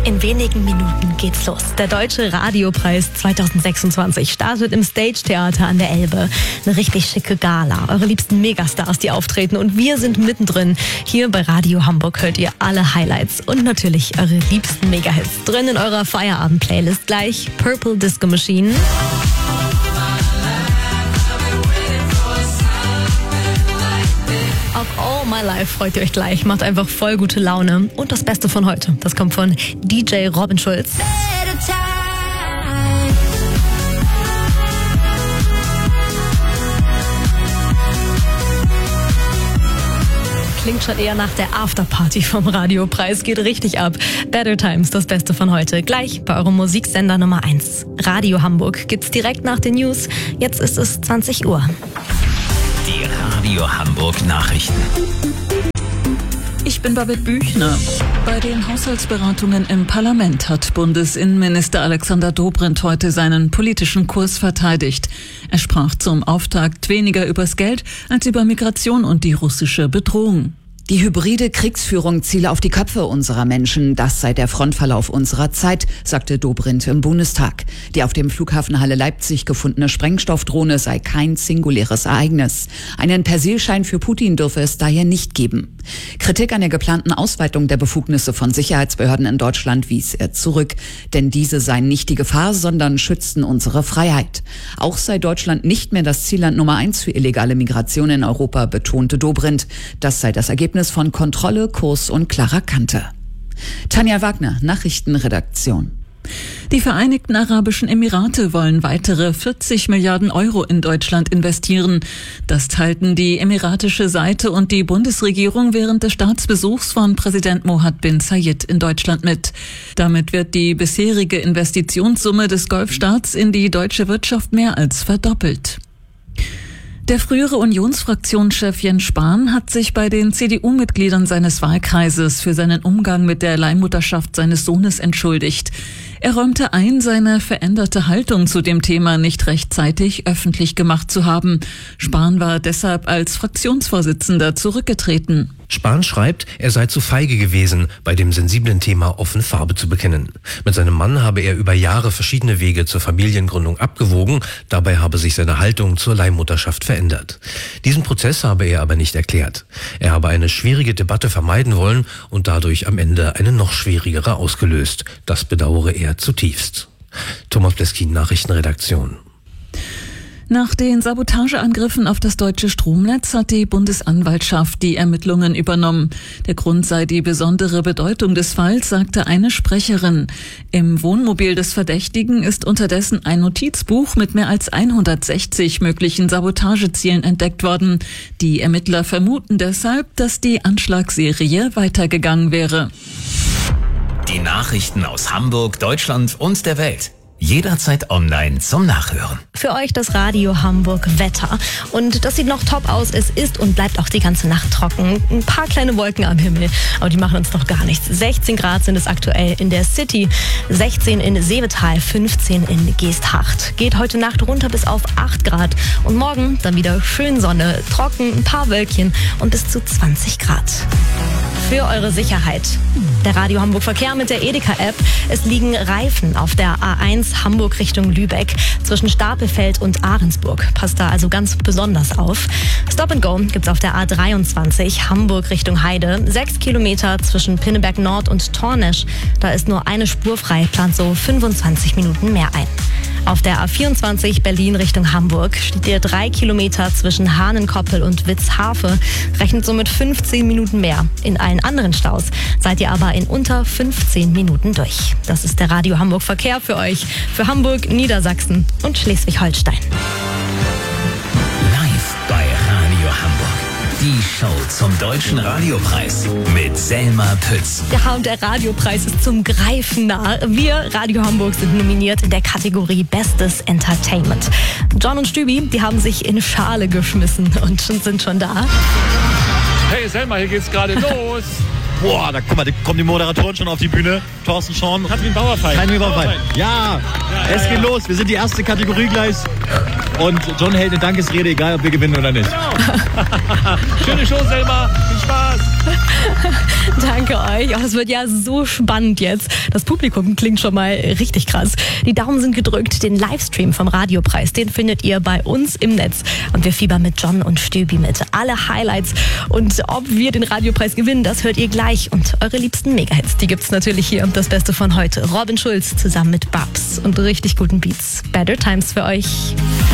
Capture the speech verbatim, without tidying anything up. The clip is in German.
In wenigen Minuten geht's los. Der Deutsche Radiopreis zwanzig sechsundzwanzig startet im Stage Theater an der Elbe. Eine richtig schicke Gala. Eure liebsten Megastars, die auftreten. Und wir sind mittendrin. Hier bei Radio Hamburg hört ihr alle Highlights und natürlich eure liebsten Megahits. Drin in eurer Feierabend-Playlist gleich Purple Disco Machine. Auf All My Life freut ihr euch gleich. Macht einfach voll gute Laune. Und das Beste von heute, das kommt von D J Robin Schulz. Klingt schon eher nach der Afterparty vom Radiopreis. Geht richtig ab. Better Times, das Beste von heute. Gleich bei eurem Musiksender Nummer eins. Radio Hamburg gibt's direkt nach den News. Jetzt ist es zwanzig Uhr. Die Radio Hamburg Nachrichten. Ich bin Babette Büchner. Bei den Haushaltsberatungen im Parlament hat Bundesinnenminister Alexander Dobrindt heute seinen politischen Kurs verteidigt. Er sprach zum Auftakt weniger übers Geld als über Migration und die russische Bedrohung. Die hybride Kriegsführung ziele auf die Köpfe unserer Menschen. Das sei der Frontverlauf unserer Zeit, sagte Dobrindt im Bundestag. Die auf dem Flughafen Halle Leipzig gefundene Sprengstoffdrohne sei kein singuläres Ereignis. Einen Persilschein für Putin dürfe es daher nicht geben. Kritik an der geplanten Ausweitung der Befugnisse von Sicherheitsbehörden in Deutschland wies er zurück. Denn diese seien nicht die Gefahr, sondern schützten unsere Freiheit. Auch sei Deutschland nicht mehr das Zielland Nummer eins für illegale Migration in Europa, betonte Dobrindt. Das sei das Ergebnis von Kontrolle, Kurs und klarer Kante. Tanja Wagner, Nachrichtenredaktion. Die Vereinigten Arabischen Emirate wollen weitere vierzig Milliarden Euro in Deutschland investieren. Das teilten die emiratische Seite und die Bundesregierung während des Staatsbesuchs von Präsident Mohammed bin Zayed in Deutschland mit. Damit wird die bisherige Investitionssumme des Golfstaats in die deutsche Wirtschaft mehr als verdoppelt. Der frühere Unionsfraktionschef Jens Spahn hat sich bei den C D U-Mitgliedern seines Wahlkreises für seinen Umgang mit der Leihmutterschaft seines Sohnes entschuldigt. Er räumte ein, seine veränderte Haltung zu dem Thema nicht rechtzeitig öffentlich gemacht zu haben. Spahn war deshalb als Fraktionsvorsitzender zurückgetreten. Spahn schreibt, er sei zu feige gewesen, bei dem sensiblen Thema offen Farbe zu bekennen. Mit seinem Mann habe er über Jahre verschiedene Wege zur Familiengründung abgewogen, dabei habe sich seine Haltung zur Leihmutterschaft verändert. Diesen Prozess habe er aber nicht erklärt. Er habe eine schwierige Debatte vermeiden wollen und dadurch am Ende eine noch schwierigere ausgelöst. Das bedauere er zutiefst. Thomas Bleskin, Nachrichtenredaktion. Nach den Sabotageangriffen auf das deutsche Stromnetz hat die Bundesanwaltschaft die Ermittlungen übernommen. Der Grund sei die besondere Bedeutung des Falls, sagte eine Sprecherin. Im Wohnmobil des Verdächtigen ist unterdessen ein Notizbuch mit mehr als hundertsechzig möglichen Sabotagezielen entdeckt worden. Die Ermittler vermuten deshalb, dass die Anschlagsserie weitergegangen wäre. Die Nachrichten aus Hamburg, Deutschland und der Welt. Jederzeit online zum Nachhören. Für euch das Radio Hamburg Wetter. Und das sieht noch top aus. Es ist und bleibt auch die ganze Nacht trocken. Ein paar kleine Wolken am Himmel, aber die machen uns noch gar nichts. sechzehn Grad sind es aktuell in der City, sechzehn in Seevetal, fünfzehn in Geesthacht. Geht heute Nacht runter bis auf acht Grad. Und morgen dann wieder schön Sonne, trocken, ein paar Wölkchen und bis zu zwanzig Grad. Für eure Sicherheit. Der Radio Hamburg Verkehr mit der Edeka-App. Es liegen Reifen auf der A eins Hamburg Richtung Lübeck zwischen Stapelfeld und Ahrensburg. Passt da also ganz besonders auf. Stop and Go gibt's auf der A dreiundzwanzig Hamburg Richtung Heide. Sechs Kilometer zwischen Pinneberg Nord und Tornesch. Da ist nur eine Spur frei, plant so fünfundzwanzig Minuten mehr ein. Auf der A vierundzwanzig Berlin Richtung Hamburg steht ihr drei Kilometer zwischen Hahnenkoppel und Witzhafe. Rechnet somit fünfzehn Minuten mehr. In allen anderen Staus seid ihr aber in unter fünfzehn Minuten durch. Das ist der Radio Hamburg Verkehr für euch. Für Hamburg, Niedersachsen und Schleswig-Holstein. Live bei Radio Hamburg. Die Show zum Deutschen Radiopreis mit Selma Pütz. Ja, und der Radiopreis ist zum Greifen nah. Wir, Radio Hamburg, sind nominiert in der Kategorie Bestes Entertainment. John und Stübi, die haben sich in Schale geschmissen und sind schon da. Hey Selma, hier geht's gerade los. Boah, da, guck mal, da kommen die Moderatoren schon auf die Bühne. Thorsten Schorn. Katrin Bauerfeind. Katrin Bauerfeind. Ja, ja, es geht ja. los. Wir sind die erste Kategorie gleich. Und John hält eine Dankesrede, egal ob wir gewinnen oder nicht. Genau. Schöne Show, Selma. Viel Spaß. Spaß. Danke euch. Oh, es wird ja so spannend jetzt. Das Publikum klingt schon mal richtig krass. Die Daumen sind gedrückt. Den Livestream vom Radiopreis, den findet ihr bei uns im Netz. Und wir fiebern mit John und Stübi mit. Alle Highlights. Und ob wir den Radiopreis gewinnen, das hört ihr gleich. Und eure liebsten Megahits, die gibt's natürlich hier. Das Beste von heute. Robin Schulz zusammen mit Babs und richtig guten Beats. Better Times für euch.